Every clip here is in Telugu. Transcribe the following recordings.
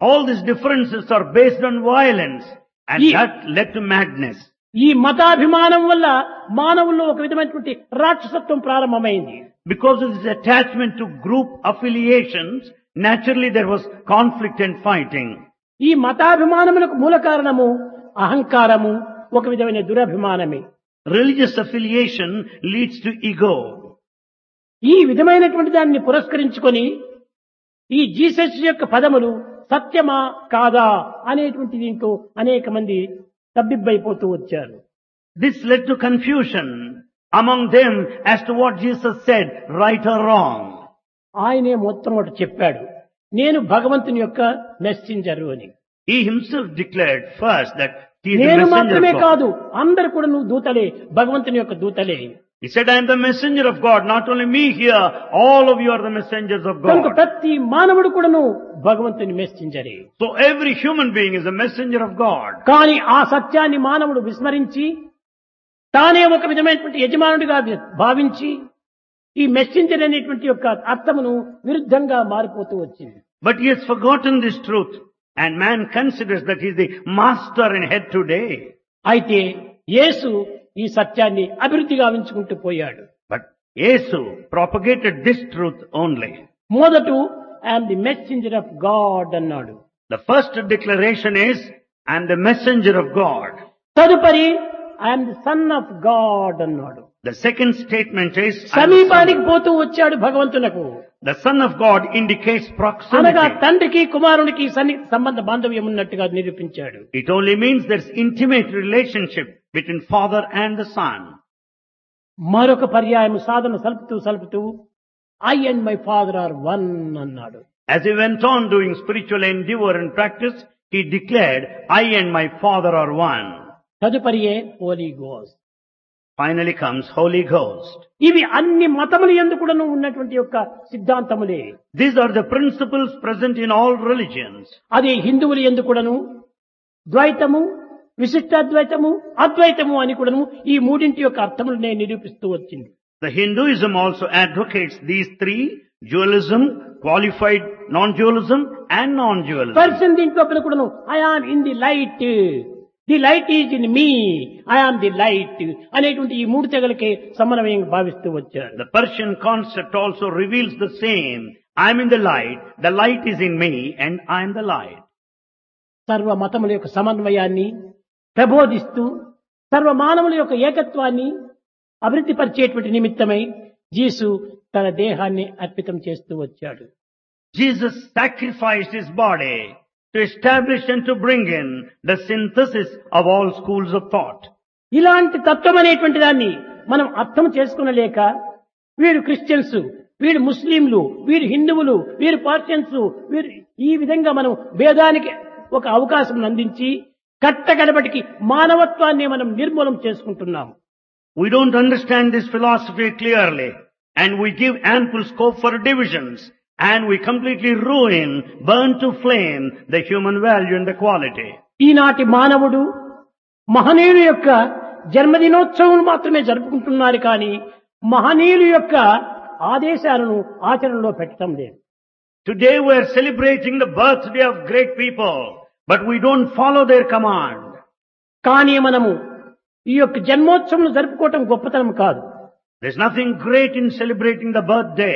All these differences are based on violence, and that led to madness. ఈ మతాభిమానం వల్ల మానవుల్లో ఒక విధమైనటువంటి రాక్షసత్వం ప్రారంభమైంది. Because of this attachment to group affiliations, naturally there was conflict and fighting. ఈ మతాభిమానములకు మూల కారణము అహంకారము, ఒక విధమైన దురభిమానమే. Religious affiliation leads to ego. ఈ విధమైనటువంటి దాన్ని పురస్కరించుకొని ఈ జీసస్ యొక్క పదములు సత్యమా కాదా అనేటువంటి దీంతో అనేక మంది తబ్బిబ్బైపోతూ వచ్చారు. This led to confusion among them as to what Jesus said, right or wrong. ఆయనే మొట్టమొదట చెప్పాడు, నేను భగవంతుని యొక్క మెసెంజరు అని. He himself declared first that he is the నేను messenger మాత్రమే of God. కాదు, అందరు కూడా నువ్వు దూతలే, భగవంతుని యొక్క దూతలే. He said, I am the messenger of God. Not only me here, all of you are the messengers of కనుక God. ప్రతి మానవుడు కూడాను భగవంతుని మెసెంజరే. So every human being is a messenger of God. కానీ ఆ సత్యాన్ని మానవుడు విస్మరించి తానే ఒక విధమైనటువంటి యజమానుడిగా భావించి ఈ మెసెంజర్ అనేటువంటి యొక్క అర్థమును విరుద్ధంగా మారిపోతూ వచ్చింది. But he has forgotten this truth, and man considers that he is the master and head today. అయితే యేసు ఈ సత్యాన్ని అభివృద్ధి గావించుకుంటూ పోయాడు. But Yesu propagated this truth only. మొదట I'm the messenger of God అన్నాడు. The first declaration is, I am the messenger of God. తదుపరి I'm the son of God అన్నాడు. The second statement is, I am the సమీపానికి పోతూ వచ్చాడు భగవంతునకు. The Son of God indicates అనగా proximity. తండ్రికి కుమారునికి సంబంధ బాంధవ్యం ఉన్నట్టుగా నిరూపించాడు. It only means there's intimate relationship between Father and the Son. మరొక పర్యాయం సాధన సలుపుతూ I and my father are one అన్నాడు. As he went on doing spiritual endeavor and practice, he declared, I and my Father are one. తదుపరియే Holi ghost. Finally comes Holy Ghost. ఇవి అన్ని మతములు యందు కూడాను ఉన్నటువంటి యొక్క సిద్ధాంతములే. These are the principles present in all religions. అదే హిందువుల యందు కూడాను ద్వైతము, విశిష్టాద్వైతము, అద్వైతము అని కూడాను ఈ మూడింటి యొక్క అర్థములనే నిరూపిస్తూ వచ్చింది. The Hinduism also advocates these three: dualism, qualified non-dualism, and non-dualism. Person దీంట్లో కూడాను I am in the light, the light is in me, I am the light అనేటువంటి ఈ మూడు తెగలకే సమన్వయం భావిస్తూ వచ్చారు. The Persian concept also reveals the same. I am in the light is in me, and I am the light. సర్వ మతముల యొక్క సమన్వయాన్ని ప్రబోధిస్తూ సర్వ మానవుల యొక్క ఏకత్వాన్ని అభివృద్ధి పరిచేటువంటి నిమిత్తమై యేసు తన దేహాన్ని అర్పితం చేస్తూ వచ్చాడు. Jesus sacrificed his body to establish and to bring in the synthesis of all schools of thought. ఇలాంటి తత్వం అనేటువంటి దాన్ని మనం అర్థం చేసుకునలేక వీరు క్రిస్టియన్స్, వీరు ముస్లింలు, వీరు హిందువులు, వీరు పార్షియన్స్, వీరు ఈ విధంగా మనం భేదానికి ఒక అవకాశం అందించి కట్టగడబటికి మానవత్వాన్ని మనం నిర్మూలం చేసుకుంటున్నాం. We don't understand this philosophy clearly, and we give ample scope for divisions, and we completely ruin, burn to flame the human value and the quality. ఈనాటి మానవుడు మహనీయుల యొక్క జన్మదినోత్సవం మాత్రమే జరుపుకుంటున్నారు కానీ మహనీయుల యొక్క ఆదేశాలను ఆచరణలో పెట్టడం లేదు. Today we are celebrating the birthday of great people, but we don't follow their command. కానీ మనము ఈ యొక్క జన్మోత్సవం జరుపుకోవటం గొప్పతనం కాదు. There's nothing great in celebrating the birthday.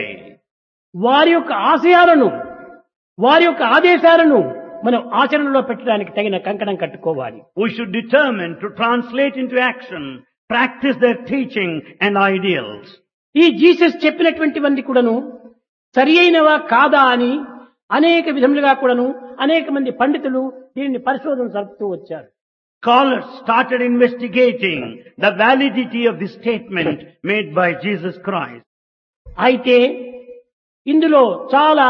వారి యొక్క ఆశయాలను, వారి యొక్క ఆదేశాలను మనం ఆచరణలో పెట్టడానికి తగిన కంకణం కట్టుకోవాలి. We should determine to translate into action, practice their teaching and ideals. ఈ జీసస్ చెప్పినటువంటివన్నీ కూడాను సరి అయినవా కాదా అని అనేక విధములుగా కూడాను అనేక మంది పండితులు దీనిని పరిశోధన జరుపుతూ వచ్చారు. Scholars started investigating the validity of this statement made by Jesus Christ. అయితే ఇందులో చాలా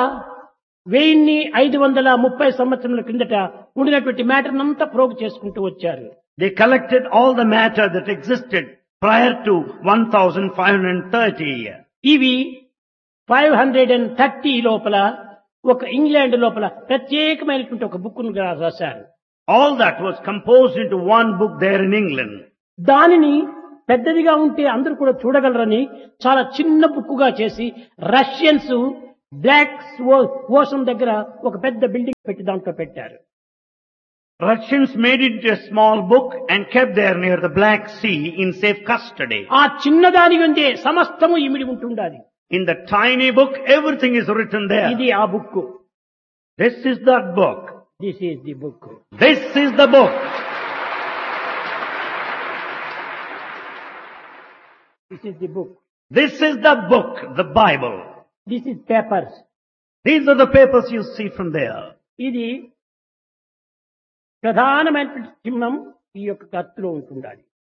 1530 సంవత్సరముల క్రిందట ఉండినటువంటి మ్యాటర్ అంతా ప్రోగ్ చేసుకుంటూ వచ్చారు. They collected all the matter that existed prior to 1530. ఇవి 530 లోపల ఒక ఇంగ్లాండ్ లోపల ప్రత్యేకమైనటువంటి ఒక బుక్ రాశారు. All that was composed into one book there in England. దానిని పెద్దదిగా ఉంటే అందరూ కూడా చూడగలరని చాలా చిన్న బుక్కుగా చేసి రష్యన్స్, బ్లాక్ ఓషన్ దగ్గర ఒక పెద్ద బిల్డింగ్ పెట్టి దాంట్లో పెట్టారు. Russians made it a small book and kept there near the Black Sea in safe custody. ఆ చిన్నదాని ఉండే సమస్తము ఇమిడి ఉంటుండాలి. In the tiny book, everything is written there. ఇది ఆ book. This is that book. This is the book. This is the book. This is the book. This is the book, the Bible. This is papers. These are the papers you see from there. ఇది ప్రధానమైనటువంటి చిహ్నం ఈ యొక్క కత్తులో ఉంటుండాలి.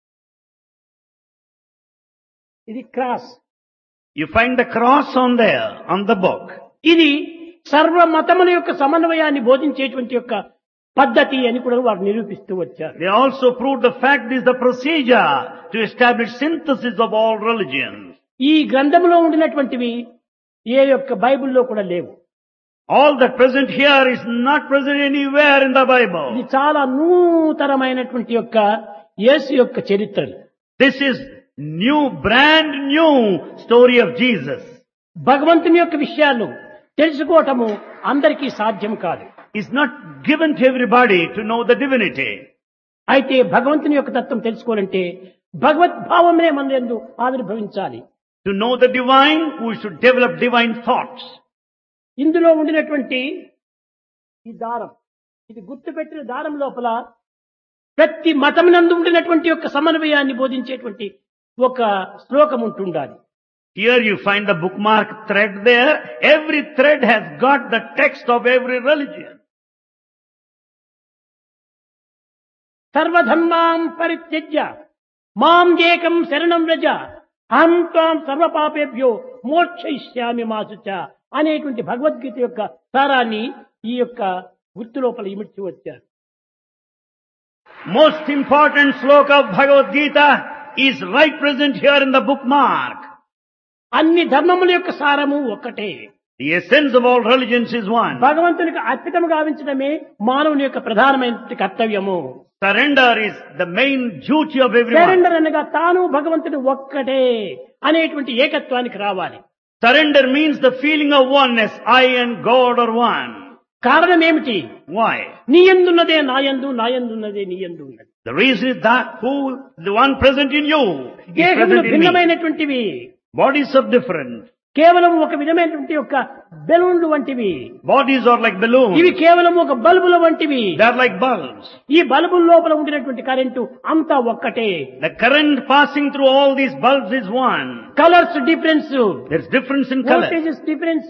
ఇది cross. You find the cross on there, on the book. ఇది సర్వ మతముల యొక్క సమన్వయాన్ని బోధించేటువంటి యొక్క పద్ధతి అని కూడా వారు నిరూపిస్తూ వచ్చారు. They also proved the fact is the procedure to establish synthesis of all religions. ఈ గ్రంథంలో ఉండినటువంటివి ఏ యొక్క బైబిల్లో కూడా లేవు. All that present here is not present anywhere in the ఇది Bible. చాలా నూతనమైనటువంటి యొక్క యేసు యొక్క చరిత్ర. This is new, brand new story of Jesus. భగవంతుని యొక్క విషయాలు తెలుసుకోవటము అందరికీ సాధ్యం కాదు. It's not given to everybody to know the divinity. అయితే భగవంతుని యొక్క తత్వం తెలుసుకోవాలంటే భగవద్భావమే మన యందు ఆవిర్భవించాలి. To know the divine, we should develop divine thoughts. ఇందులో ఉండినటువంటి ఈ దారం, ఇది గుర్తుపెట్టిన దారం లోపల ప్రతి మతమునందు ఉండినటువంటి యొక్క సమన్వయాన్ని బోధించేటువంటి ఒక శ్లోకం ఉంటుండాలి. Here you find the bookmark thread there. Every thread has got the text of every religion. సర్వధర్మాం పరిత్యజ్య మాం ఏకం శరణం వ్రజ అహం త్వాం సర్వపాపేభ్యో మోక్షయిష్యామి మా శుచ అనేటువంటి భగవద్గీత యొక్క సారాన్ని ఈ యొక్క గుర్తు లోపల ఇమిడ్చి వచ్చారు. Most important sloka of Bhagavad Gita is right present here in the bookmark. అన్ని ధర్మముల యొక్క సారము ఒక్కటే. The essence of all religions is one. భగవంతునికి అర్పితము గావించడమే మానవుని యొక్క ప్రధానమైన కర్తవ్యము. Surrender is the main duty of everyone. Surrender అనగా తాను భగవంతుడు ఒక్కటే అనేటువంటి ఏకత్వానికి రావాలి. Surrender means the feeling of oneness. I and God are one. కారణం ఏమిటి? Why? నీ యందున్నదే నా యందు, నా యందున్నదే నీ యందు ఉన్నది. The reason is that the one present in you is దేహములు present in me. భిన్నమైనటువంటివి. Bodies are different. కేవలం ఒక విధమైనటువంటి యొక్క బెలూన్లు వంటివి. Bodies are like balloons. ఇవి కేవలం ఒక బల్బుల వంటివి. They are like bulbs. ఈ బల్బుల లోపల ఉండినటువంటి కరెంటు అంతా ఒక్కటే. The current passing through all these bulbs is one. Colours difference, There's difference in color. Voltages difference,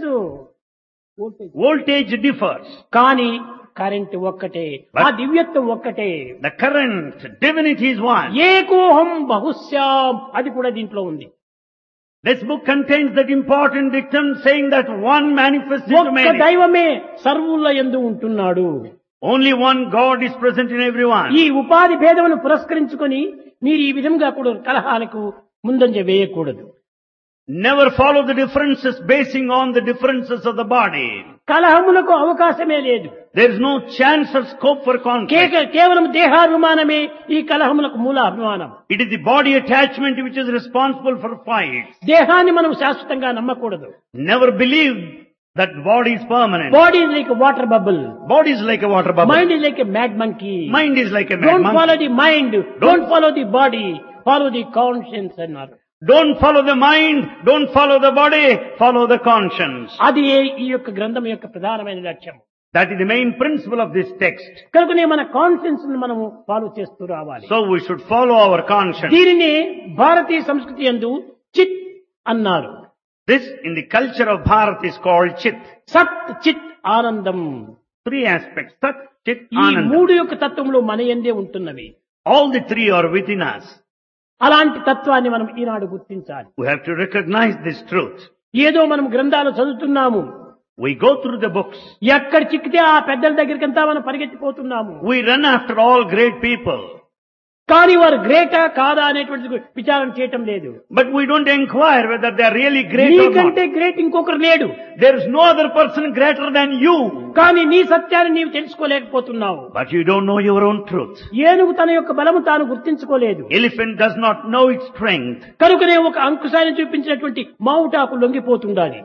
Voltage differs. కానీ కరెంటు ఒక్కటే. ఆ దివ్యత్వం ఒక్కటే. The current, divinity is one. ఏకోహం బహుశ్యాం అది కూడా దీంట్లో ఉంది. This book contains that important dictum saying that one manifests into ఒక్క many. దైవమే సర్వుల యందు ఉంటున్నాడు. Only one God is present in everyone. ఈ ఉపాధి భేదమును పురస్కరించుకొని మీరు ఈ విధంగా కూడా కలహాలకు ముందంజ వేయకూడదు. Never follow the differences basing on the differences of the body. కలహములకు అవకాశమే లేదు. There is no chance or scope for conflict. కేవలం దేహాభిమానమే ఈ కలహములకు మూల అభిమానం. It is the body attachment which is responsible for fights. దేహాన్ని మనం శాశ్వతంగా నమ్మకూడదు. Never believe that body is permanent. Body is like water bubble. Body is like a water bubble. Mind is like a mad monkey. Mind is like a mad don't follow monkey. The mind, don't follow the body, follow the conscience అన్నారు. Don't follow the mind, don't follow the body, follow the conscience. అది ఈ యొక్క గ్రంథం యొక్క ప్రధానమైన లక్ష్యం. That is the main principle of this text. కనుకనే మన కాన్షియన్స్ ని మనము ఫాలో చేస్తూ రావాలి. So we should follow our conscience. దీనిని భారతీయ సంస్కృతి యందు చిత్ అన్నారు. This in the culture of Bharat is called Chit. సత్, చిత్, ఆనందం. Three aspects. Sat, Chit, ఈ Ananda. మూడు యొక్క తత్వములు మన యందే ఉంటున్నవి. All the three are within us. అలాంటి తత్వాన్ని మనం ఈనాడు గుర్తించాలి. We have to recognize this truth. ఏదో మనం గ్రంథాలు చదువుతున్నాము, We go through the books. ఎక్కడ చిక్కితే ఆ పెద్దల దగ్గరికంతా మనం పరిగెత్తిపోతున్నాము. We run after all great people. కానీ వారు గ్రేటా కాదా అనేటువంటి విచారణ చేయటం లేదు. But we don't inquire whether they are really great or not. నీకంటే గ్రేట్ ఇంకొకరు లేడు. There is no other person greater than you. కానీ నీ సత్యాన్ని నీవు తెలుసుకోలేకపోతున్నావు. But you don't know your own truth. ఏనుగు తన యొక్క బలము తాను గుర్తించుకోలేదు. Elephant does not know its strength. కనుకనే ఒక అంకుశాన్ని చూపించినటువంటి మావుటాకు లొంగిపోతుండాలి.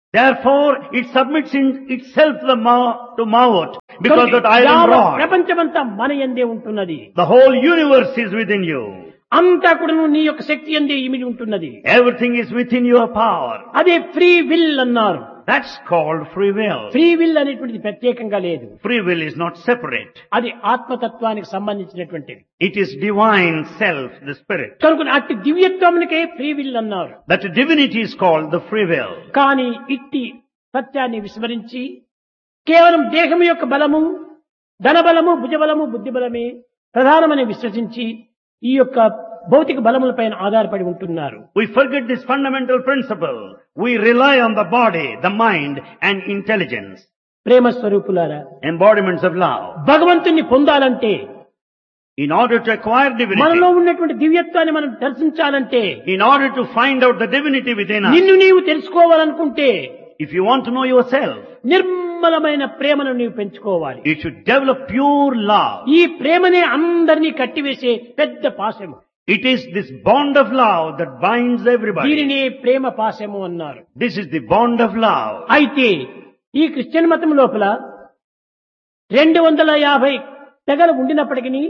Therefore, it submits in itself to Ma'at because that iron యావత్ rod. ప్రపంచమంతా మన యందే ఉంటున్నది. The whole universe is within you. అంతా కూడా నీ యొక్క శక్తి యందే ఇమిడి ఉంటున్నది. Everything is within your power. అదే ఫ్రీ విల్ అన్నారు. That's called free will. Free will అనేటువంటిది ప్రత్యేకంగా లేదు. Free will is not separate. అది ఆత్మతత్వానికి సంబంధించినటువంటిది. It is divine self, the spirit. కనుక అట్టి దివ్యత్వమునికే ఫ్రీ విల్ అన్నారు. That divinity is called the free will. కానీ ఇట్టి సత్యాన్ని విస్మరించి కేవలం దేహం యొక్క బలము, ధనబలము, భుజబలము, బుద్ధిబలమే ప్రధానమని విశ్వసించి ఈ యొక్క భౌతిక బలములపైన ఆధారపడి ఉంటున్నారు. We forget this fundamental principle. We rely on the body, the mind and intelligence. ప్రేమ స్వరూపులారా, Embodiments of love. భగవంతుణ్ణి పొందాలంటే, In order to acquire divinity, మనలో ఉన్నటువంటి దివ్యత్వాన్ని మనం దర్శించాలంటే, in order to find out the divinity within us, నిన్ను నీవు తెలుసుకోవాలనుకుంటే, if you want to know yourself, నిర్మలమైన ప్రేమను నీవు పెంచుకోవాలి. you should develop pure love. ఈ ప్రేమనే అందరినీ కట్టివేసే పెద్ద పాశము. It is this bond of love that binds everybody. దీనినే ప్రేమ పాశము అన్నారు. This is the bond of love. అయితే ఈ క్రిస్టియన్ మతం లోపల 250 తెగలు ఉండినప్పటికీ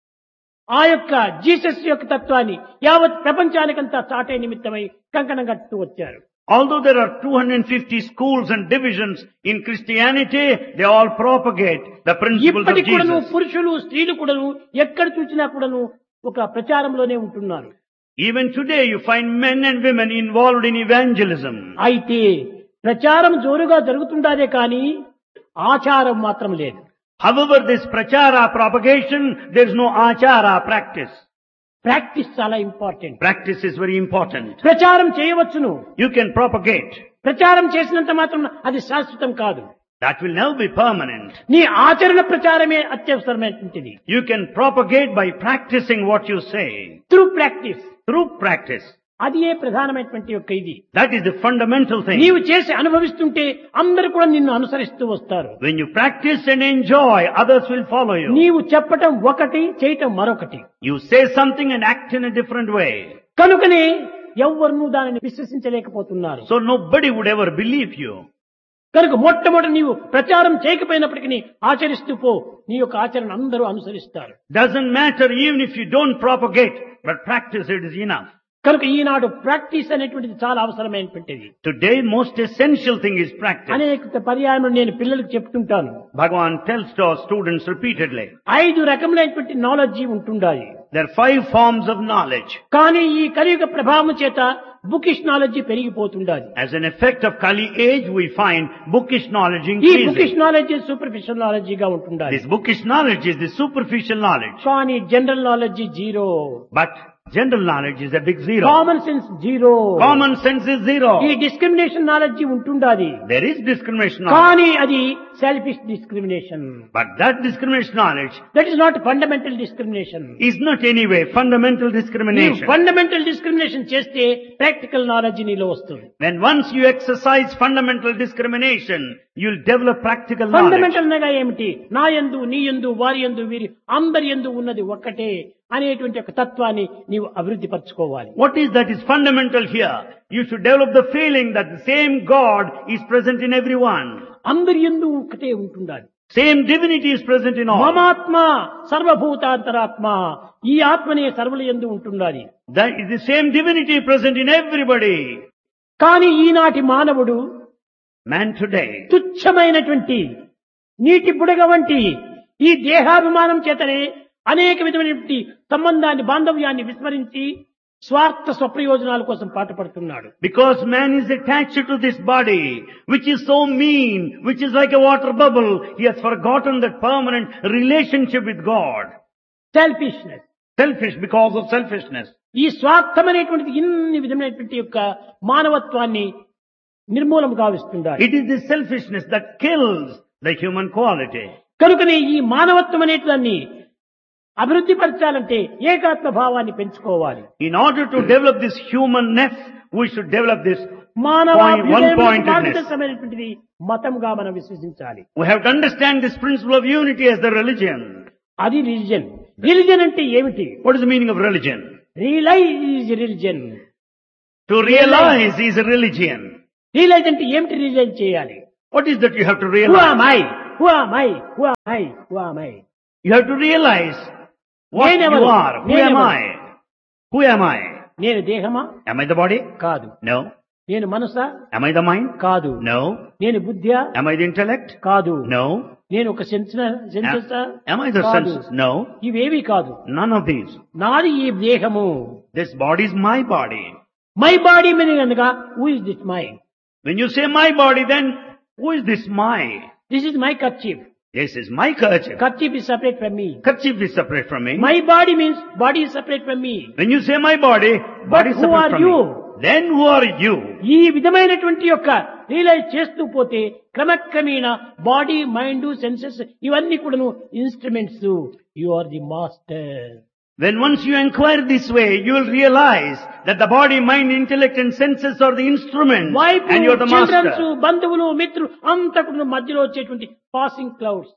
ఆ యొక్క జీసస్ యొక్క తత్వాన్ని యావత్ ప్రపంచానికంతా చాటే నిమిత్తమై కంకణం కట్టుతూ వచ్చారు. Although there are 250 schools and divisions in Christianity, they all propagate the principles of ఇప్పటికి కూడాను Jesus. పురుషులు స్త్రీలు కూడాను ఎక్కడ చూసినా కూడాను ఒక ప్రచారంలోనే ఉంటున్నారు. Even today you find men and women involved in evangelism. అయితే ప్రచారం జోరుగా జరుగుతుండాదే కానీ ఆచారం మాత్రం లేదు. However, this prachara propagation, there is no achara practice. Practice చాలా important. Practice is very important. ప్రచారం చేయవచ్చును. You can propagate. ప్రచారం చేసినంత మాత్రం అది శాశ్వతం కాదు. That will never be permanent. నీ ఆచరణ ప్రచారమే అత్యవసరమైనటువంటిది. You can propagate by practicing what you say. Through practice. Through practice. అది ఏ ప్రధానమైనటువంటి యొక్క ఇది. That is the fundamental thing. నీవు చేసి అనుభవిస్తుంటే అందరూ కూడా నిన్ను అనుసరిస్తూ వస్తారు. When you practice and enjoy, others will follow you. నీవు చెప్పటం ఒకటి, చేయటం మరొకటి. You say something and act in a different way. కనుకనే ఎవ్వరూ దానిని విశ్వసించలేకపోతున్నారు. So nobody would ever believe you. కనుక మొట్టమొదటి నీవు ప్రచారం చేయకపోయినప్పటికీ ఆచరిస్తూ పో, నీ యొక్క ఆచరణ అందరూ అనుసరిస్తారు. Doesn't matter even if you don't propagate, but practice it is enough. కనుక ఈనాడు ప్రాక్టీస్ అనేటువంటిది చాలా అవసరమైనటువంటిది. Today most essential thing is practice. అనేక పర్యాయం నేను పిల్లలకు చెప్తుంటాను. Bhagavan tells to our students repeatedly. 5 రకములైనటువంటి నాలెడ్జి ఉంటుండాలి. There are 5 forms of knowledge. కానీ ఈ కలియుగ ప్రభావం చేత bookish knowledge పెరిగిపోతుండాలి. As an effect of Kali age, we find bookish knowledge ఈ increasing. బుకిష్ నాలెడ్జి సూపర్ఫిషియల్ నాలెడ్జిగా ఉంటుండాలి. This bookish knowledge is the superficial knowledge. కానీ general knowledge zero. But general knowledge is a big zero. Common sense zero. Common sense is zero. ఈ డిస్క్రిమినేషన్ నాలెడ్జి ఉంటుండాలి. There is discrimination knowledge. కానీ అది selfish discrimination. But that discrimination knowledge that is not fundamental discrimination. is not anyway fundamental discrimination. Fundamental discrimination చేస్తే ప్రాక్టికల్ నాలెడ్జ్ నీలో వస్తుంది. When once you exercise fundamental discrimination, you'll develop practical knowledge. Fundamental అనగా ఏమిటి? నా యందు, నీ యందు, వారి యందు, వీరి అందరి యందు ఉన్నది ఒక్కటే అనేటువంటి ఒక తత్వాన్ని నీవు అభివృద్ధి పరచుకోవాలి. What is that is fundamental here? You should develop the feeling that the same God is present in everyone. అందరి యందు ఒక్కటే ఉంటుండాలి. Same divinity is present in all. మమాత్మ సర్వభూతాంతరాత్మ, ఈ ఆత్మనే సర్వుల యందు ఉంటుండాలి. That is the same divinity present in everybody. కానీ ఈనాటి మానవుడు Man today, తుచ్చమైనటువంటి నీటి బుడగ వంటి ఈ దేహాభిమానం చేతనే అనేక విధమైనటువంటి సంబంధాన్ని, బాంధవ్యాన్ని విస్మరించి స్వార్థ స్వప్రయోజనాల కోసం పాటుపడుతున్నాడు. because man is attached to this body, which is so mean, which is like a water bubble, he has forgotten that permanent relationship with God. Selfishness. Selfish because of selfishness. ఈ స్వార్థం అనేటువంటిది ఇన్ని విధమైనటువంటి యొక్క మానవత్వాన్ని నిర్మూలం గావిస్తుండాలి. It is this selfishness that kills the human quality. కనుకనే ఈ మానవత్వం అనేదాన్ని అభివృద్ధి పరచాలంటే ఏకాత్మ భావాన్ని పెంచుకోవాలి. In order to develop this humanness, we should develop this మానవ one-pointedness. మార్గదర్శనమైనటువంటిది మతంగా మనం విశ్వసించాలి. We have to understand this principle of unity as the religion. అది రిలిజన్. రిలిజన్ అంటే ఏమిటి? What is the meaning of religion? Realise is religion. To realize is a religion. Realise అంటే ఏమిటి రియలైజ్ చేయాలి? What is that you have to Who realize? am I? Who am I? Who am I? Who am I? You have to realize what you Nenevaru. are. Who am I? Who am I? నేను దేహమా? Am I the body? కాదు. No. నేను మనసా? Am I the mind? కాదు. No. నేను బుద్ధ్యా? Am I the intellect? కాదు. No. నేను ఒక సెన్సెసా? Am I the కాదు. senses? No. ఇవేవి కాదు. None of these. నాది ఈ దేహము. This body is my body. My body meaning అనగా who is this my? When you say my body, then who is this my? This is my kerchief. This is my kerchief. Kerchief is separate from me. Kerchief is separate from me. My body means body is separate from me. When you say my body, body is who separate are from you? me. Then who are you? ఈ విధమైనటువంటి యొక్క రియలైజ్ చేస్తూ పోతే క్రమక్రమేణా బాడీ మైండ్ సెన్సెస్ ఇవన్నీ కూడాను instruments. You are the master. When once you inquire this way, you will realize that the body, mind, intellect and senses are the instruments wife, and you are the children's, master. బంధువులు, మిత్రులు అంతా కూడా మధ్యలో వచ్చేటువంటి passing clouds.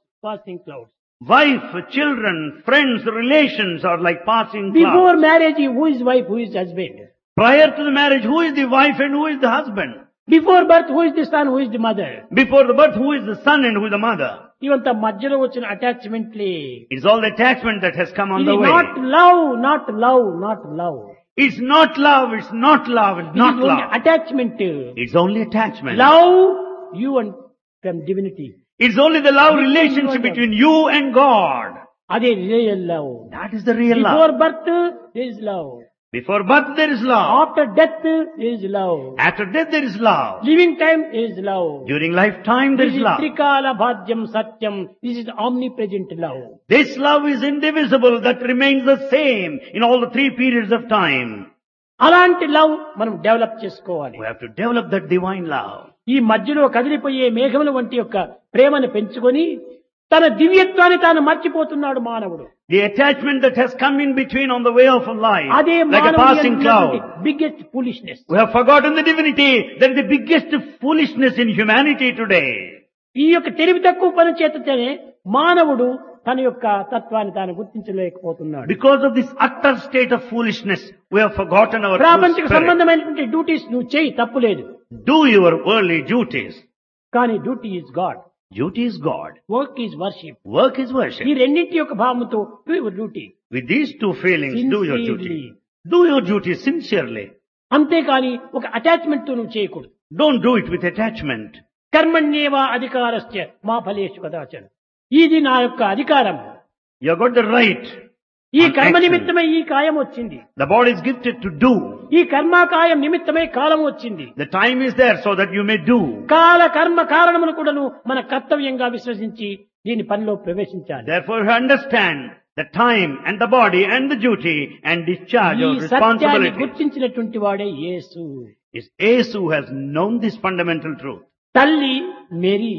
Wife, children, friends, relations are like passing before clouds. Marriage who is wife, who is husband? Prior to the marriage, who is the wife and who is the husband? Before birth who is the sun, who is the mother? Before the birth, who is the son and who is the mother? ఇవంతా మధ్యలో వచ్చిన అటాచ్మెంట్లే. It's all the attachment that has come on ఇది the way. Not love, not love, not love. It's not love, it's not love, it's not love. Attachment. It's only attachment. Love you and from divinity. It's only the love relationship between you and God. అదే real love. That is the real before love. Birth there is love. Before birth there is love. After death there is love. After death there is love. Living time there is love. During lifetime there This is is love. త్రికాల భాద్యం సత్యం. This is omnipresent love. This love is indivisible, that remains the same in all the three periods of time. అలాంటి లవ్ మనం డెవలప్ చేసుకోవాలి. We have to develop that divine love. ఈ మధ్యలో కదిలిపోయే మేఘముల వంటి యొక్క ప్రేమను పెంచుకొని తన దివ్యత్వాన్ని తాను మర్చిపోతున్నాడు మానవుడు. The attachment that has come in between on the way of life, అదే like a passing cloud. Biggest foolishness. We have forgotten the divinity. That is the biggest foolishness in humanity today. ఈ యొక్క తెలివి తక్కువ పని చేతనే మానవుడు తన యొక్క తత్వాన్ని తాను గుర్తించలేకపోతున్నాడు. Because of this utter state of foolishness, we have forgotten our true ప్రాపంచిక spirit. సంబంధమైనటువంటి డ్యూటీస్ నువ్వు చేయి, తప్పులేదు. Do your worldly duties. కానీ duty is God. Duty is God. Work is worship. Work is worship. ఈ రెండింటి యొక్క భావముతో do your duty. With these two feelings, do your duty. Sincerely. Do your duty sincerely. అంతేకాని ఒక అటాచ్మెంట్ తో నువ్వు చేయకూడదు. Don't do it with attachment. కర్మణ్యేవ అధికారస్య మా ఫలేషు కదాచన. ఇది నా యొక్క అధికారం. You have got the right. ఈ on కర్మ action. నిమిత్తమై ఈ కాయం వచ్చింది. The body is gifted to do. ఈ కర్మకాయం నిమిత్తమై కాలం వచ్చింది. The time is there so that you may do. కాల కర్మ కారణములు కూడాను మన కర్తవ్యంగా విశ్వసించి దీని పనిలో ప్రవేశించాలి. Therefore you understand the time and the body and the duty and discharge ఈ your సత్యాన్ని responsibility. గుర్తించినటువంటి వాడే యేసు. It's Yesu who has known this fundamental truth. తల్లి మేరీ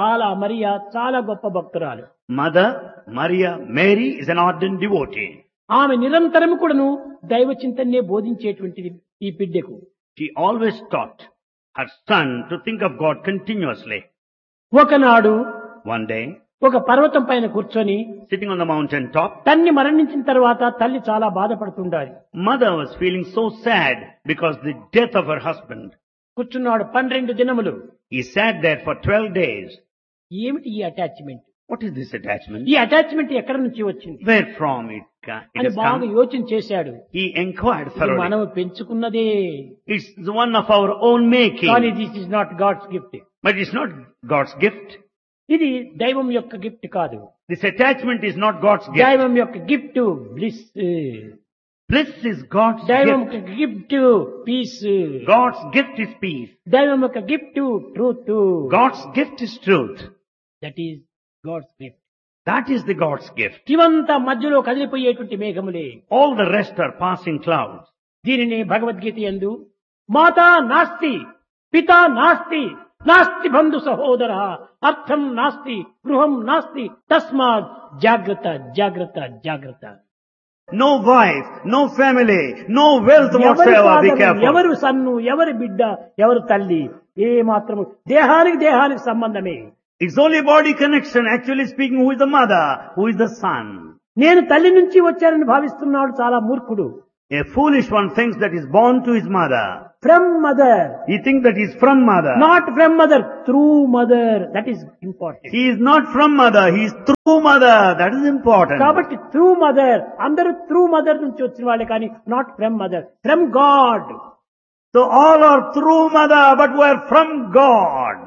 చాలా గొప్ప భక్తురాలు. Mother Maria Mary is an ardent devotee. ఆమె నిరంతరము కూడాను దైవ చింతనే బోధించేటువంటిది ఈ బిడ్డకు. She always taught her son to think of God continuously. ఒకనాడు One day, ఒక పర్వతం పైన కూర్చొని sitting on the mountain top, తన్ని మరణించిన తర్వాత తల్లి చాలా బాధపడుతుండాలి. mother was feeling so sad because the death of her husband. కూర్చున్నాడు 12 దినములు. He sat there for 12 days. ఏమిటి ఈ attachment? What is this attachment? ఈ అటాచ్మెంట్ ఎక్కడి నుంచి వచ్చింది Where from it అని has బాగా come? యోచన చేశాడు. He inquired ఇది thoroughly. మనం పెంచుకున్నదే. It's the one of our own making. కానీ this is not God's gift. But it's not God's gift. ఇది దైవం యొక్క గిఫ్ట్ కాదు. This attachment is not God's gift. దైవం యొక్క gift bliss. Bliss is God's దైవం gift. యొక్క gift piece. God's gift is peace. దైవం యొక్క gift truth. God's gift is truth. That is God's gift. That is the God's gift. ఇవంతా మధ్యలో కదిలిపోయేటువంటి మేఘములే. All the rest are passing clouds. దీనిని భగవద్గీత యందు మాతా నాస్తి, పితా నాస్తి, నాస్తి బంధు సహోదర, అర్థం నాస్తి, గృహం నాస్తి, తస్మాత్ జాగ్రత్త జాగ్రత్త జాగ్రత్త. No wife, no family, no wealth ఎవరి whatsoever. Be father, careful. ఎవరు సన్ను, ఎవరి బిడ్డ, ఎవరు తల్లి, ఏ మాత్రము దేహానికి సంబంధమే. It's only body connection. Actually speaking, who is the mother? Who is the son? నేను తల్లి నుంచి వచ్చానని భావిస్తున్నాడు చాలా మూర్ఖుడు. A foolish one thinks that he is born to his mother. From mother. He thinks that he is from mother. Not from mother, through mother. That is important. He is not from mother, he is through mother. That is important. కాబట్టి త్రూ మదర్, అందరూ త్రూ మదర్ నుంచి వచ్చిన వాళ్ళే కానీ not from mother, from God. So all are through mother, but we are from God.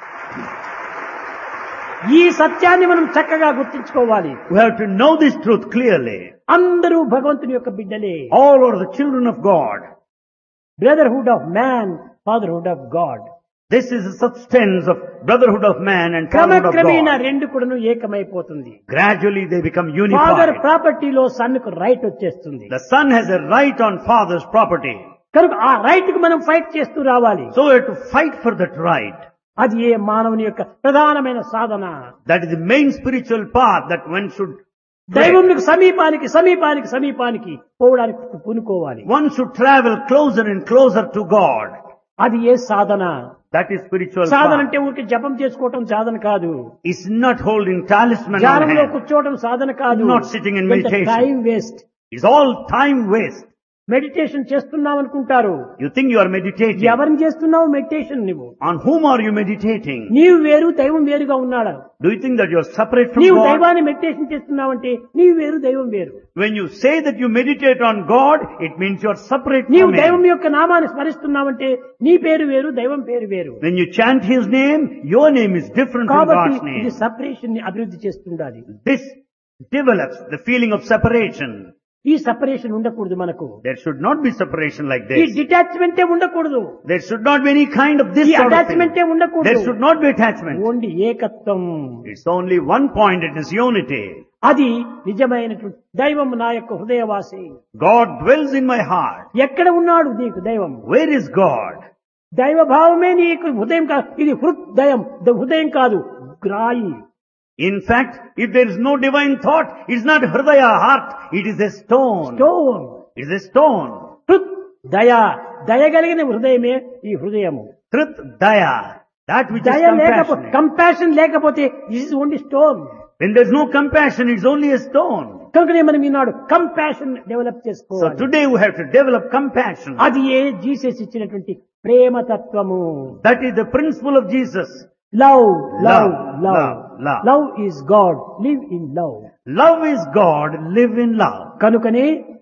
ఈ సత్యాన్ని మనం చక్కగా గుర్తించుకోవాలి. We have to know this truth clearly. అందరూ భగవంతుని యొక్క బిడ్డలే. All are the children of God. Brotherhood of man, fatherhood of God. This is the substance of brotherhood of man and fatherhood of క్రమక్రమేణా God. రెండు కూడాను ఏకమైపోతుంది. Gradually they become father unified. ప్రాపర్టీలో sun కు రైట్ వచ్చేస్తుంది. The son has a right on father's property. కనుక ఆ రైట్ కు మనం ఫైట్ చేస్తూ రావాలి. So we have to fight for that right. అది ఏ మానవుని యొక్క ప్రధానమైన సాధన. That is the main spiritual path that one should tread. దైవంకు సమీపానికి సమీపానికి సమీపానికి పోవడానికి పూనుకోవాలి. One should travel closer and closer to God. అది ఏ సాధన. That is spiritual Sadhana path. అంటే ఊరికి జపం చేసుకోవటం సాధన కాదు. It's not holding talisman on ధ్యానంలో hand. కూర్చోవడం సాధన కాదు. Not sitting in meditation. Time waste. It's all time waste. Meditation చేస్తున్నాం అనుకుంటారు. You think you are meditating. ఎవరిని చేస్తున్నావు మెడిటేషన్ నువ్వు? On whom are you meditating? నీవు వేరు, దైవం వేరుగా ఉన్నాడు. Do you think that you are separate from నీవు God? దైవాన్ని మెడిటేషన్ చేస్తున్నావంటే నీవు వేరు, దైవం వేరు. When you say that you meditate on God, it means you are separate నీవు from దైవం Him. యొక్క నామాన్ని స్మరిస్తున్నావంటే నీ పేరు వేరు, దైవం పేరు వేరు. When you chant His name, your name is different from కాబట్టి God's ఇది name. సపరేషన్ ని అభివృద్ధి చేస్తుండాలి. This develops the feeling of separation. ఈ సపరేషన్ ఉండకూడదు మనకు. There should not be separation like ఈ this. డిటాచ్మెంటే ఉండకూడదు. There should not be any kind of this ఈ sort of thing. అటాచ్మెంటే ఉండకూడదు. There should not be attachment. Only ఏకత్వం. It's only one point, it is unity. అది నిజమైనటువంటి దైవం నా యొక్క హృదయవాసి. God dwells in my heart. ఎక్కడ ఉన్నాడు నీకు దైవం? Where is God? దైవ భావమే నీకు హృదయం కాదు. ఇది హృదయం, హృదయం కాదు, గ్రాయి. In fact, if there is no divine thought, it's not hridaya, heart, it is a stone. Stone. It is a stone. హృద్ దయ, దయగలిగిన హృదయమే ఈ హృదయము. Truth, daya, that which is దయ లేకపోతే, compassionate. కంపాషన్ లేకపోతే this is only stone. When there is no compassion, it's only a stone. కనుకనే మనం ఈనాడు కంపాషన్ డెవలప్ So చేసుకోవాలి. today we have to develop compassion. అది ఏ జీసస్ ఇచ్చినటువంటి ప్రేమతత్వము. That is the principle of Jesus. Love, love, Love, love. love, love. Love is God, live in love. Love is God, live in love. కనుకనే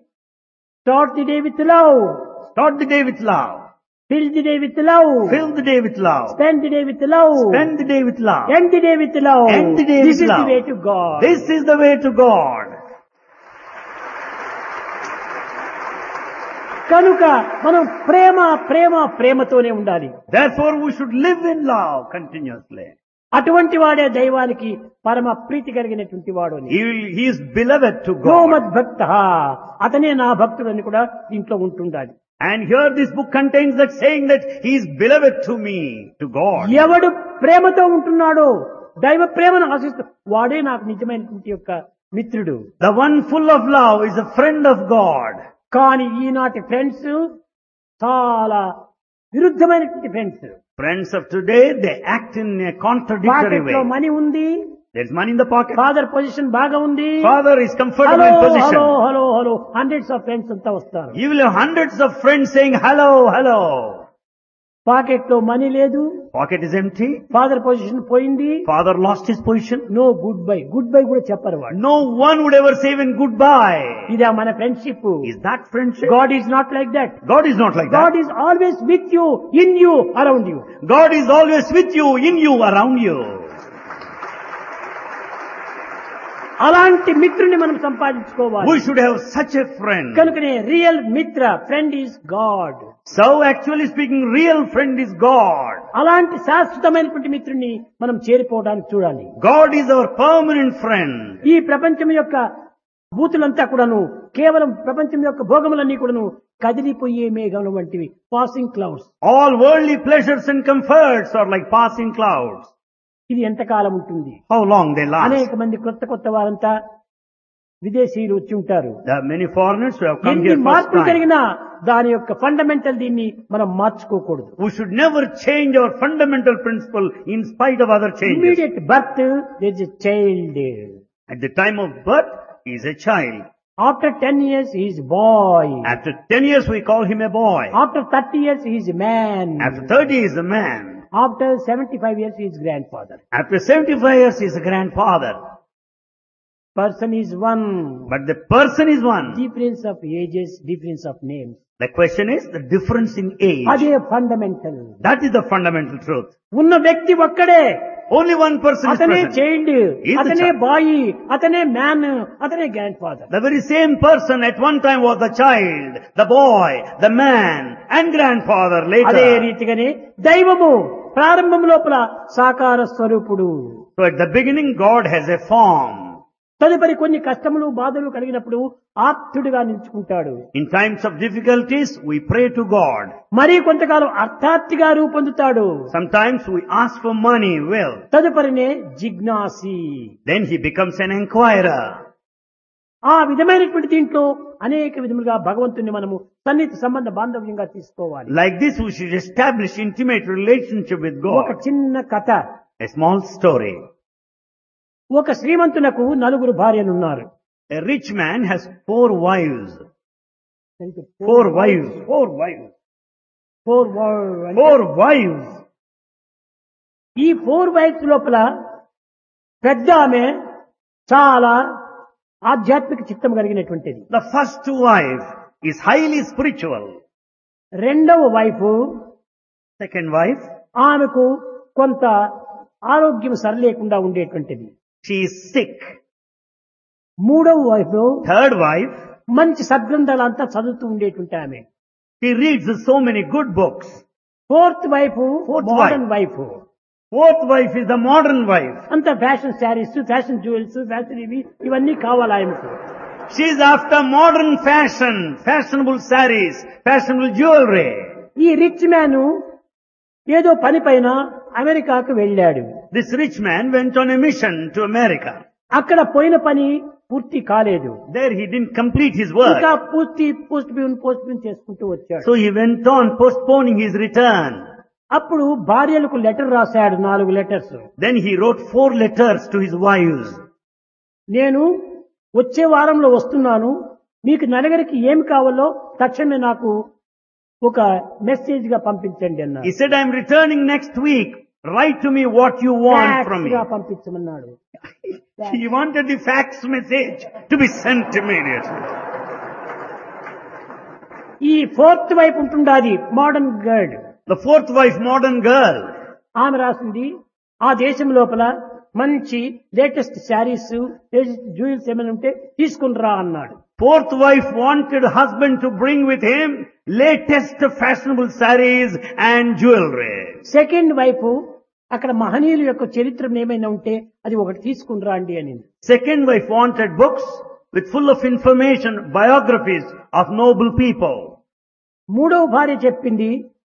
start the day with love, Start the day with love. Fill the day with love, Fill the day with love. Spend the day with love, Spend the day with love. End the day with love. End the day this with is the love. Way to God. This is the way to God. కనుక మనం ప్రేమ ప్రేమ ప్రేమతోనే ఉండాలి. Therefore we should live in love continuously. అటువంటి వాడే దైవానికి పరమ ప్రీతి కలిగినటువంటి వాడు అని. He is beloved to God. గోమద్ భక్త, అతనే నా భక్తుడు అని కూడా దీంట్లో ఉంటుండాలి. And here this book contains that saying that he is beloved to me, to God. ఎవడు ప్రేమతో ఉంటున్నాడో, దైవ ప్రేమను ఆశిస్తూ వాడే నాకు నిజమైనటువంటి యొక్క మిత్రుడు. The one full of love is a friend of God. కానీ ఈనాటి ఫ్రెండ్స్ చాలా విరుద్ధమైనటువంటి friends. Friends of today, they act in a contradictory pocket లో way. మనీ ఉంది, There's money in the pocket. Father position బాగా ఉంది, Father is comfortable hello in hello position. Hello hello hundreds of friends అంతా వస్తారు. You will have hundreds of friends saying hello, hello. Pocket లో మనీ లేదు, Pocket is empty. Father position పోయింది, Father lost his position. No good bye, good bye కూడా చెప్పరు వాడు. No one would ever say even goodbye. ఇదే మన friendship. Is that friendship? God is not like that. God is not like God that. Is always with you, in you, around you. God is always with you, in you, around you. అలాంటి మిత్రుని మనం సంపాదించుకోవాలి. We should have such a friend. కనుకనే రియల్ మిత్ర, friend is God. So actually speaking, real friend is God. అలాంటి శాశ్వతమైనటువంటి మిత్రుని మనం చేరిపోవడానికి చూడాలి. God is our permanent friend. ఈ ప్రపంచం యొక్క భూతులంతా కూడాను కేవలం ప్రపంచం యొక్క భోగములన్నీ కూడాను కదిలిపోయే మేఘముల వంటివి, passing clouds. All worldly pleasures and comforts are like passing clouds. ఇది ఎంతకాలం ఉంటుంది? How long they last? అనేక మంది కొత్త కొత్త వారంతా విదేశీయులు వచ్చి ఉంటారు. There are many foreigners who have come ఎన్ని here first మార్పులు time. జరిగినా దాని యొక్క ఫండమెంటల్ దీన్ని మనం మార్చుకోకూడదు. We should never change our fundamental principle in spite of other changes. Immediate birth there is a child. At the time of birth, he is a child. After 10 years, he is boy. After 10 years, we call him a boy. After 30 years, he is a man. After 30, he is a man. After 75 years, he is grandfather. After 75 years, he is a grandfather. Person is one. But the person is one. Difference of ages, difference of names. The question is the difference in age. అదే fundamental. That is the fundamental truth. ఉన్న వ్యక్తి ఒక్కడే. Only one person is అతనే present. Child, He is the అతనే child. బాయ్, అతనే మ్యాన్, అతనే grand father. The very same person at one time was the child, the boy, the man, and grandfather అదే later. రీతిగానే దైవము ప్రారంభం లోపల సాకార స్వరూపుడు. So at the beginning, God has a form. తదుపరి కొన్ని కష్టములు బాధలు కలిగినప్పుడు ఆప్తుడిగా నిలుచుకుంటాడు. In times of difficulties, we pray to God. మరి కొంతకాలం అర్థార్థిగా రూపొందుతాడు. Sometimes we ask for money, wealth. తదుపరినే జిజ్ఞాసి. Then he becomes an inquirer. ఆ విధమైనటువంటి దీంట్లో అనేక విధములుగా భగవంతుని మనము సన్నిహిత సంబంధ బాంధవ్యంగా తీసుకోవాలి. Like this, we should establish intimate relationship with ఒక God. చిన్న కథ. A small story. ఒక శ్రీమంతునకు 4 భార్యలున్నారు. A rich man has 4 wives. 4 wives. 4 wives. 4 wives. ఈ 4 వైఫ్స్ లోపల పెద్ద ఆమె చాలా ఆధ్యాత్మిక చిత్తం కలిగినటువంటిది. The first wife is highly spiritual. రెండవ వైఫ్ Second wife, ఆమెకు కొంత ఆరోగ్యం సరిలేకుండా ఉండేటువంటిది. she is sick. మూడవ వైఫ్ Third wife, మంచి సద్గ్రంథాలంతా చదువుతూ ఉండేటువంటి ఆమె. she reads so many good books. Fourth wife Fourth modern wife. Fourth wife is the modern wife. అంత fashion saris, fashion jewels, fashion ఇవన్నీ కావాలి ఆయనకు. She is after modern fashion, fashionable sarees, fashionable jewelry. ఈ రిచ్ మ్యాన్ ఏదో పని పైన అమెరికాకు వెళ్ళాడు. This rich man went on a mission to America. అక్కడ పోయిన పని పూర్తి కాలేదు. There he didn't complete his ఇంకా work. పూర్తి పోస్ట్ పోన్ చేసుకుంటూ వచ్చాడు. So he went on postponing his return. అప్పుడు భార్యలకు లెటర్ రాశాడు, 4 letters. Then he wrote 4 letters to his wives. నేను వచ్చే వారంలో వస్తున్నాను, మీకు నలుగురికి ఏమి కావాలో తక్షణమే నాకు ఒక మెసేజ్ గా పంపించండి అన్నాడు. He said, I'm returning next week. Write to me what you want from me. Fax గా పంపించమన్నాడు. He wanted the fax message to be sent immediately. ఈ 4th వైపు ఉంటుండాది modern girl. The 4th wife, modern girl. ఆమె రాసింది, ఆ దేశం లోపల మంచి లేటెస్ట్ శారీస్, జ్యువెల్స్ ఏమైనా ఉంటే తీసుకుని రా అన్నాడు. 4th wife wanted husband to bring with him latest fashionable sarees and jewelry. Second వైపు అక్కడ మహనీయుల యొక్క చరిత్ర ఏమైనా ఉంటే అది ఒకటి తీసుకుని రండి అని. Second wife wanted books with full of information, biographies of noble people. మూడవ భార్య చెప్పింది,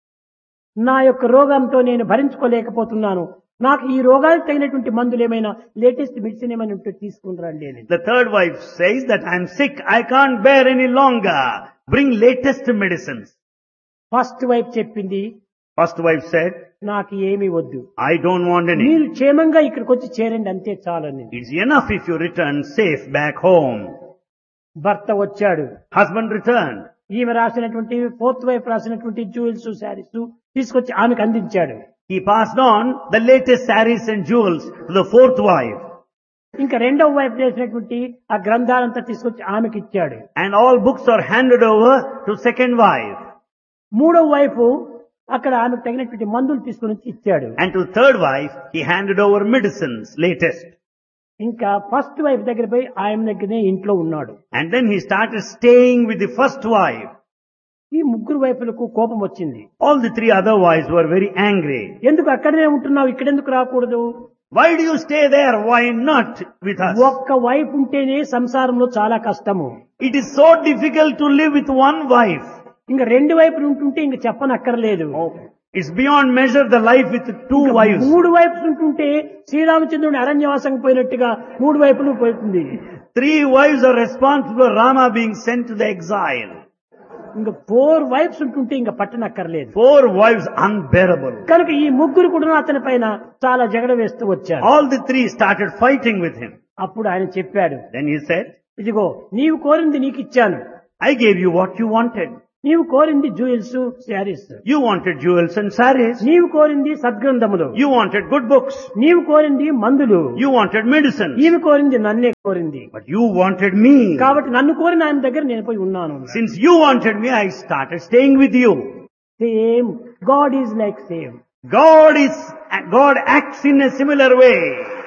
నా యొక్క రోగంతో నేను భరించుకోలేకపోతున్నాను, నాకు ఈ రోగానికి తగినటువంటి మందులు ఏమైనా లేటెస్ట్ మెడిసిన్ ఏమైనా ఉంటే తీసుకుని రండి అని. The third wife says that I'm sick, I can't bear any longer. Bring latest medicines. First wife చెప్పింది, First wife said, నాకు ఏమీ వద్దు, I don't want any. మీరు క్షేమంగా ఇక్కడికి వచ్చి చేరండి అంతే చాలని. It's enough if you return safe back home. భర్త వచ్చాడు. Husband returned. ఈమె రాసినటువంటి 4th వైఫ్ రాసినటువంటి జ్యువెల్స్, శారీస్ తీసుకొచ్చి ఆమెకు అందించాడు. He passed on the latest sarees and jewels to the 4th wife. ఇంకా రెండవ వైఫ్ చేసినటువంటి ఆ గ్రంథాలంతా తీసుకొచ్చి ఆమెకి ఇచ్చాడు. And all books are handed over to second wife. మూడవ వైఫ్ అక్కడ ఆమెకు తగినటువంటి మందులు తీసుకుని వచ్చి ఇచ్చాడు. And to third wife, he handed over medicines, latest. ఇంకా ఫస్ట్ వైఫ్ దగ్గర పోయి ఆయన దగ్గరనే ఇంట్లో ఉన్నాడు. And then he started staying with the first wife. ఈ ముగ్గురు వైపులకు కోపం వచ్చింది. All the 3 other wives were very angry. ఎందుకు అక్కడనే ఉంటున్నావు, ఇక్కడెందుకు రాకూడదు? Why do you stay there? Why not with us? ఒక్క వైఫ్ ఉంటేనే సంసారంలో చాలా కష్టము. It is so difficult to live with one wife. ఇంకా 2 వైపులు ఉంటుంటే ఇంక చెప్పనక్కర్లేదు. It's beyond measure the life with 2 wives. 3 వైపులు ఉంటుంటే శ్రీరామచంద్రుని అరణ్యవాసం పోయినట్టుగా 3 వైపులు పోతుంది. 3 wives are responsible for Rama being sent to the exile. ఇంకా 4 వైఫ్స్ ఉంటుంటే ఇంకా పట్టనక్కర్లేదు. 4 wives unbearable. కనుక ఈ ముగ్గురు కూడా అతని పైన చాలా జగడ వేస్తూ వచ్చారు. All the 3 started fighting with him. అప్పుడు ఆయన చెప్పాడు, Then he said, ఇదిగో నీవు కోరింది నీకు ఇచ్చాను. I gave you what you wanted. నీవు కోరింది jewels, saris. You wanted jewels and saris. నీవు కోరింది సద్గ్రంథములు. You wanted good books. నీవు కోరింది మందులు. You wanted medicine. ఈమె కోరింది నన్నే కోరింది. But you wanted me. కాబట్టి నన్ను కోరిన ఆయన దగ్గర నేను పోయి ఉన్నాను. Since you wanted me, I started staying with you. Same God is like same. God acts in a similar way.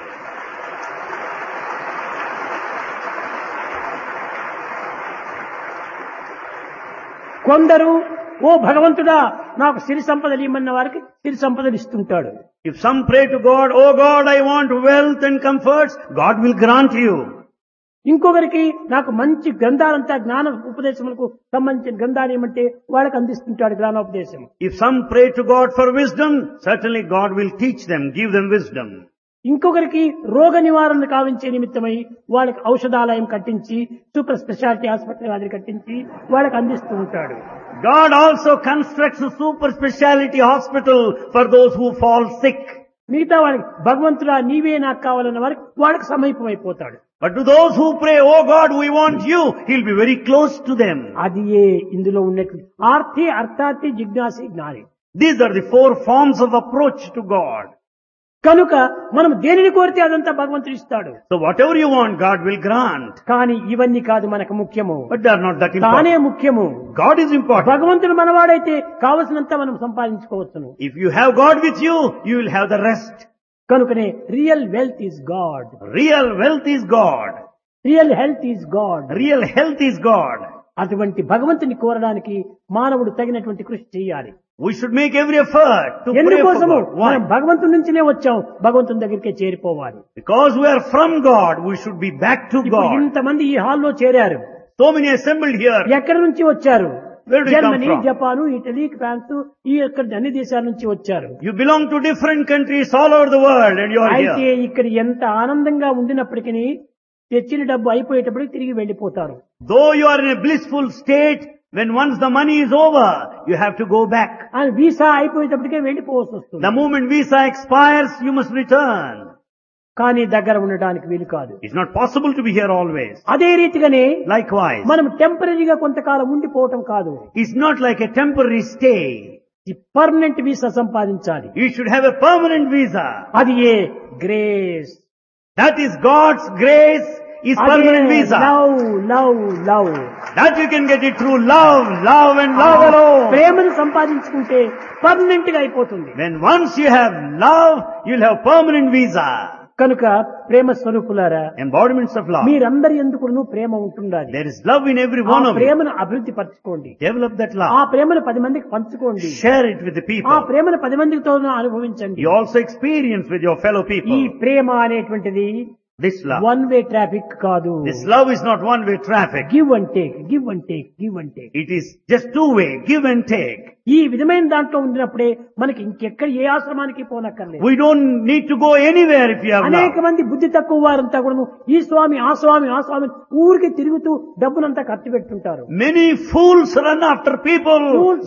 కొందరు ఓ భగవంతుడా నాకు సిరి సంపదలు ఇమ్మన్న వారికి సిరి సంపదలు ఇస్తుంటాడు. If some pray to God, oh God, I want wealth and comforts, God will grant you. ఇంకొకరికి నాకు మంచి గ్రంథాలంతా జ్ఞాన ఉపదేశములకు సంబంధించిన గ్రంథాలు ఏమంటే వాళ్ళకి అందిస్తుంటాడు జ్ఞానోపదేశం. If some pray to God for wisdom, certainly God will teach them, give them wisdom. ఇంకొకరికి రోగ నివారణ కావించే నిమిత్తమై వాళ్ళకి ఔషధాలయం కట్టించి సూపర్ స్పెషాలిటీ ఆసుపత్రి అది కట్టించి వాళ్ళకి అందిస్తూ ఉంటాడు. God also constructs a super speciality hospital for those who fall sick. మిగతా వాళ్ళకి భగవంతుడా నీవే నాకు కావాలన్న వారికి వాళ్ళకి సమీపమైపోతాడు. But to those who pray, oh God, we want you, he'll be very close to them. అది ఇందులో ఉన్నట్టు ఆర్తి అర్థార్థి జిజ్ఞాసి జ్ఞాని. These are the four forms of approach to God. కనుక మనం దేనిని కోరితే అదంతా భగవంతుడు ఇస్తాడు. So whatever you want, God will grant. కానీ ఇవన్నీ కాదు మనకు ముఖ్యము. But they are not that తానే important. ముఖ్యము. God is important. భగవంతుడు మనవాడైతే కావలసినంత మనం సంపాదించుకోవచ్చును. If you have God with you, you will have the rest. కనుకనే real wealth is God. Real wealth is God. Real health is God. Real health is God. అటువంటి భగవంతుని కోరడానికి మానవుడు తగినటువంటి కృషి చేయాలి. We should make every effort to pray for ఎందుకోసము God. మనం Why? భగవంతుడి నుంచినే వచ్చాం, భగవంతుని దగ్గరికే చేరిపోవాలి. Because we are from God, we should be back to ఇప్పుడు God. ఇంతమంది ఈ హాల్లో చేరారు. So many assembled here. ఎక్కడి నుంచి వచ్చారు? Where do you come Germany, from? Japan, Italy, France ఈ యొక్క అన్ని దేశాల నుంచి వచ్చారు. You belong to different countries all over the world and you are అయితే here. ఇక్కడ ఎంత ఆనందంగా ఉండినప్పటికీ తెచ్చిన డబ్బు అయిపోయేటప్పటికి తిరిగి వెళ్లిపోతారు. Though you are in a blissful state, when once the money is over, you have to go back. అని వీసా అయిపోయేటప్పటికే వెళ్లిపోవాల్సి వస్తుంది. The moment visa expires, you must return. కానీ దగ్గర ఉండడానికి వీలు కాదు. It's not possible to be here always. అదే రీతిగానే Likewise, మనం టెంపరీగా కొంతకాలం ఉండిపోవటం కాదు, it's not like a temporary stay. Permanent visa సంపాదించాలి. You should have a permanent visa. అది ఏ grace. That is God's grace is permanent visa. Love love love. That you can get it through love, love and love alone. ప్రేమను సంపాదించుకుంటే పర్మనెంట్ గా అయిపోతుంది. When once you have love, you'll have permanent visa. కనుక ప్రేమ స్వరూపులారా, Embodiments of love. మీరందరి ఎందుకు ప్రేమ ఉంటుండాలి. There is love in every ఆ one of you. ప్రేమను అభివృద్ధి పరచుకోండి. Develop that ఆ love. ప్రేమను 10 మందికి పంచుకోండి. Share it with the ఆ people. ప్రేమను 10 మందితో అనుభవించండి. You also experience with your fellow ఈ people. ప్రేమ అనేటువంటిది This love. One way traffic కాదు. This love is not one-way traffic. Give and take, give and take, give and take. It is just two-way, give and take. ఈ విధమైన దాంట్లో ఉండినప్పుడే మనకి ఇంకెక్కడ ఏ ఆశ్రమానికి పోనక్కర్లేదు. We don't need to go anywhere if you have అనేక love. మంది బుద్ధి తక్కువ వారంతా కూడా ఈ స్వామి ఆ స్వామి ఆ స్వామి ఊరికి తిరుగుతూ డబ్బునంతా ఖర్చు పెట్టుకుంటారు. Many fools run after people.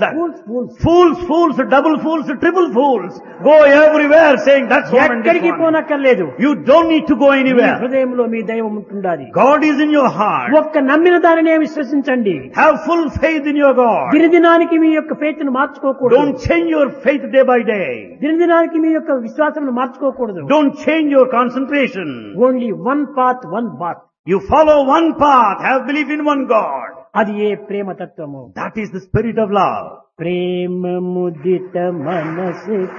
Fools, double fools, triple fools go everywhere saying that's one and this ఎక్కడికి one. పోనక్కర్లేదు. You don't need to go me anywhere. హృదయంలో మీ దైవం ఉంటుండాలి. God is in your heart. ఒక్క నమ్మిన దానినే విశ్వసించండి. Have full faith in your God. దినదినానికి మీ యొక్క ఫెయిత్ ను మార్చుకోకూడదు. Don't change your faith day by day. దినదినానికి మీ యొక్క విశ్వాసం మార్చుకోకూడదు. Don't change your concentration. Only one path one bath. You follow one path, have belief in one God. అది ఏ ప్రేమ తత్వము. That is the spirit of love. ప్రేమ ముదిత మనసు